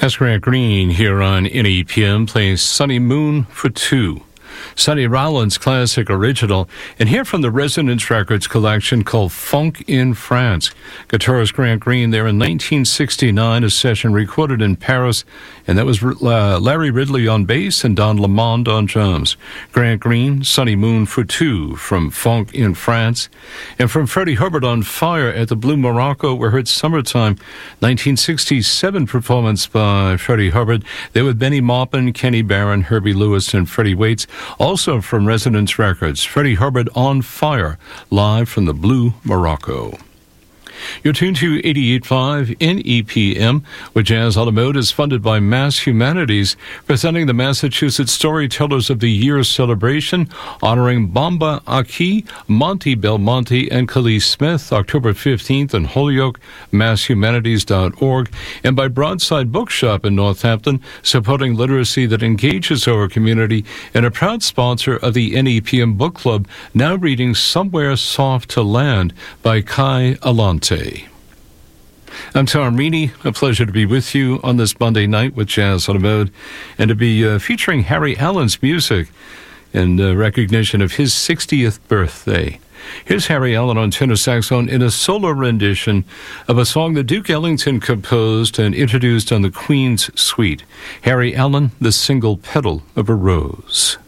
That's Grant Green here on NEPM playing Sunny Moon for Two. Sonny Rollins' classic original, and here from the Resonance Records collection called Funk in France. Guitarist Grant Green there in 1969, a session recorded in Paris, and that was Larry Ridley on bass and Don Lamond on drums. Grant Green, Sunny Moon for Two from Funk in France. And from Freddie Hubbard on Fire at the Blue Morocco, we heard Summertime, 1967 performance by Freddie Hubbard. There with Benny Maupin, Kenny Barron, Herbie Lewis, and Freddie Waits. Also from Resonance Records, Freddie Hubbard on Fire, live from the Blue Morocco. You're tuned to 88.5 NEPM, where Jazz on the Mode is funded by Mass Humanities, presenting the Massachusetts Storytellers of the Year celebration, honoring Bamba Aki, Monty Belmonte, and Khalees Smith, October 15th in Holyoke, masshumanities.org, and by Broadside Bookshop in Northampton, supporting literacy that engages our community, and a proud sponsor of the NEPM Book Club, now reading Somewhere Soft to Land by Kai Alante. I'm Tom Reaney. A pleasure to be with you on this Monday night with Jazz on the Mode, and to be featuring Harry Allen's music in recognition of his 60th birthday. Here's Harry Allen on tenor saxophone in a solo rendition of a song that Duke Ellington composed and introduced on the Queen's Suite. Harry Allen, The Single Petal of a Rose.